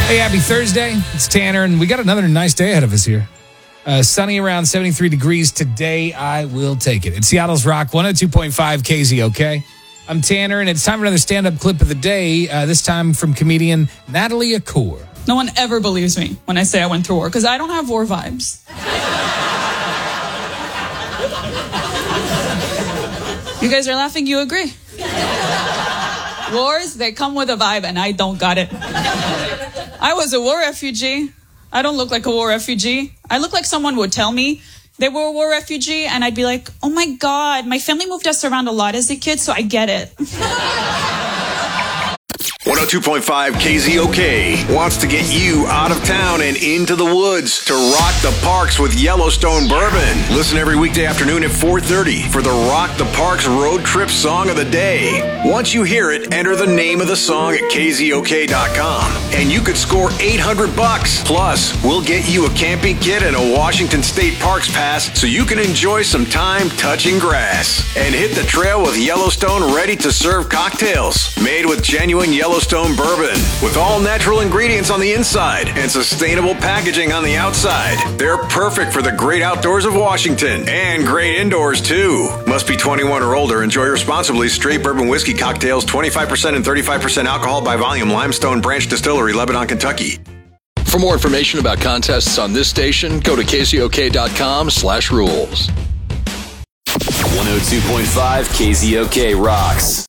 Hey, happy Thursday. It's Tanner, and we got another nice day ahead of us here. Sunny around 73 degrees today. I will take it. It's Seattle's Rock 102.5 KZOK. I'm Tanner, and it's time for another stand-up clip of the day, this time from comedian Natalie Accor. No one ever believes me when I say I went through war, because I don't have war vibes. You guys are laughing, you agree. Wars, they come with a vibe, and I don't got it. I was a war refugee. I don't look like a war refugee. I look like someone would tell me they were a war refugee, and I'd be like, oh my God, my family moved us around a lot as a kid, so I get it. 102.5 KZOK wants to get you out of town and into the woods to rock the parks with Yellowstone Bourbon. Listen every weekday afternoon at 4:30 for the Rock the Parks Road Trip Song of the Day. Once you hear it, enter the name of the song at KZOK.com and you could score $800. Plus, we'll get you a camping kit and a Washington State Parks Pass so you can enjoy some time touching grass. And hit the trail with Yellowstone ready-to-serve cocktails made with genuine Yellowstone Bourbon with all natural ingredients on the inside and sustainable packaging on the outside. They're perfect for the great outdoors of Washington and great indoors too. Must be 21 or older. Enjoy responsibly. Straight bourbon whiskey cocktails, 25% and 35% alcohol by volume. Limestone Branch Distillery, Lebanon, Kentucky. For more information about contests on this station, go to KZOK.com/rules. 102.5 KZOK rocks.